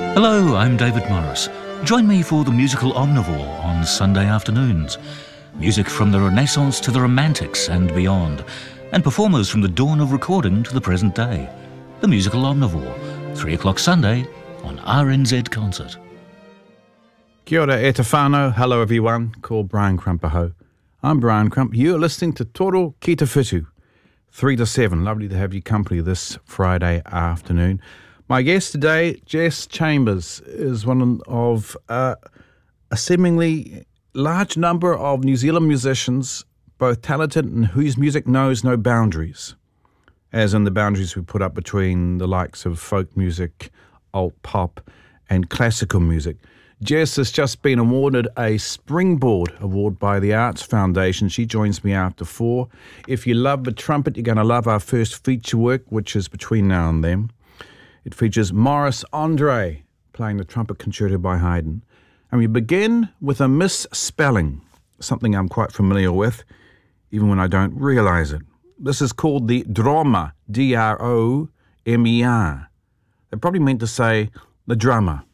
Hello, I'm David Morris. Join me for the musical Omnivore on Sunday afternoons. Music from the Renaissance to the Romantics and beyond, and performers from the dawn of recording to the present day. The musical Omnivore, 3 o'clock Sunday on RNZ Concert. Kia ora e te whānau. Hello everyone, called Brian Crumpaho. I'm Brian Crump. You're listening to Toro Ki Te Whitu, 3 to 7. Lovely to have you company this Friday afternoon. My guest today, Jess Chambers, is one of a seemingly large number of New Zealand musicians, both talented and whose music knows no boundaries, as in the boundaries we put up between the likes of folk music, alt pop and classical music. Jess has just been awarded a Springboard Award by the Arts Foundation. She joins me after 4. If you love the trumpet, you're going to love our first feature work, which is between now and then. It features Maurice Andre playing the trumpet concerto by Haydn. And we begin with a misspelling, something I'm quite familiar with, even when I don't realise it. This is called the Dromer, D-R-O-M-E-R. They probably meant to say the drummer.